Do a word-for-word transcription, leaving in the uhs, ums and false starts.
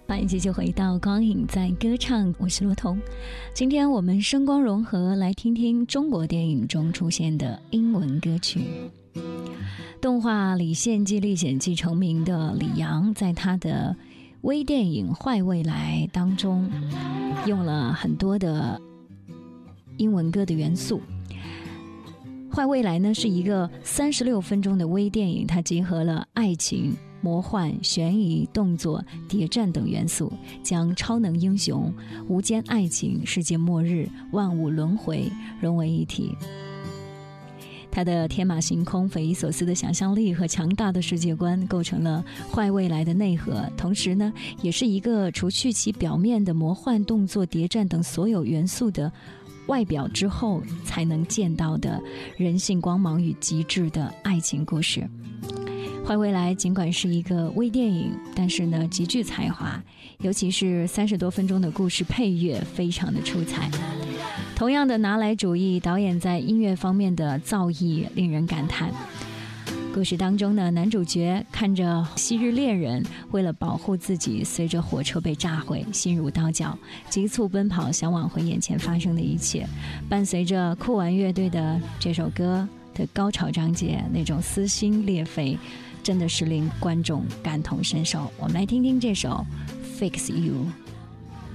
欢迎继续回到光影在歌唱，我是罗彤。今天我们声光融合，来听听中国电影中出现的英文歌曲。动画《李献计历险记》成名的李阳，在他的微电影《坏未来》当中用了很多的英文歌的元素。坏未来呢是一个三十六分钟的微电影，它结合了爱情、魔幻、悬疑、动作、谍战等元素，将超能英雄、无间爱情、世界末日、万物轮回融为一体。它的天马行空、匪夷所思的想象力和强大的世界观构成了坏未来的内核，同时呢，也是一个除去其表面的魔幻、动作、谍战等所有元素的外表之后才能见到的人性光芒与极致的爱情故事。坏未来尽管是一个微电影，但是呢极具才华，尤其是三十多分钟的故事配乐非常的出彩。同样的拿来主义，导演在音乐方面的造诣令人感叹。故事当中呢，男主角看着昔日恋人为了保护自己，随着火车被炸毁，心如刀绞，急促奔跑，想挽回眼前发生的一切。伴随着酷玩乐队的这首歌的高潮章节，那种撕心裂肺，真的是令观众感同身受。我们来听听这首 Fix You。